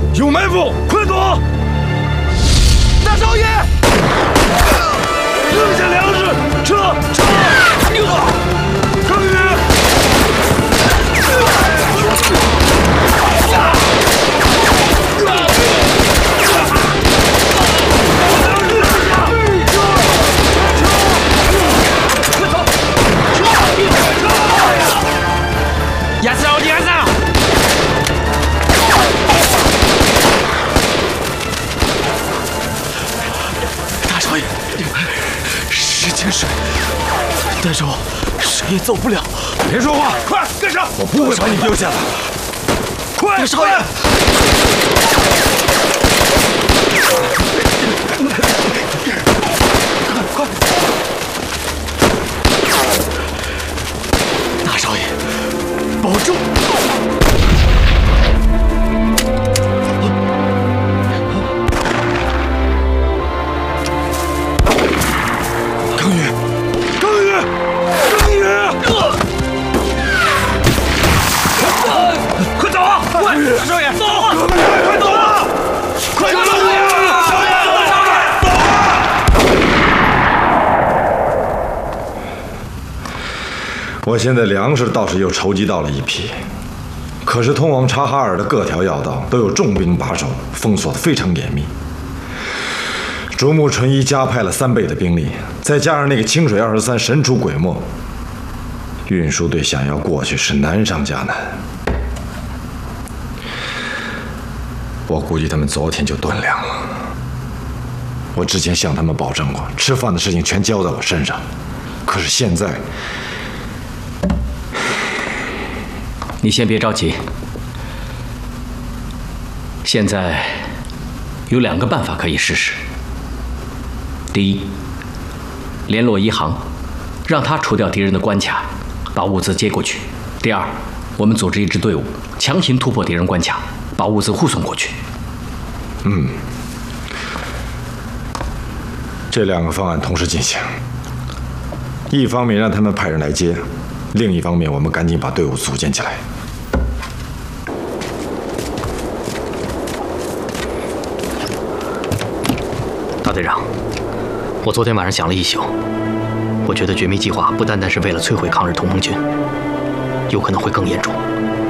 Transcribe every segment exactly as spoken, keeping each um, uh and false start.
有埋伏，快躲！ 大少爷， 扔下粮食，撤撤！康宇， 亚瑟奥迪亚瑟！大少爷，时间水，带着我谁也走不了。 别说话，快跟上！我不会把你丢下的。快， 大少爷！快！大少爷，保重！ 康宇，康宇，康宇！快走啊！ 快，大少爷，走啊！ 康宇，快走啊！快走啊！少爷，少爷，走啊！我现在粮食倒是又筹集到了一批，可是通往察哈尔的各条要道都有重兵把守，封锁得非常严密。竹木纯一加派了三倍的兵力，再加上那个清水二十三神出鬼没，运输队想要过去是难上加难。我估计他们昨天就断粮了。我之前向他们保证过，吃饭的事情全交在我身上，可是现在…… 你先别着急，现在有两个办法可以试试。第一，联络一航，让他除掉敌人的关卡，把物资接过去。第二，我们组织一支队伍，强行突破敌人关卡，把物资护送过去。 嗯，这两个方案同时进行。一方面让他们派人来接，另一方面我们赶紧把队伍组建起来。 大队长，我昨天晚上想了一宿，我觉得绝密计划不单单是为了摧毁抗日同盟军，有可能会更严重。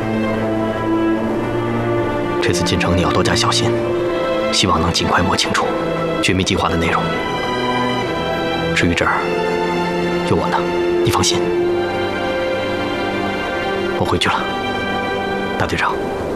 这次进城你要多加小心，希望能尽快摸清楚绝密计划的内容。至于这儿，有我呢，你放心。我回去了，大队长。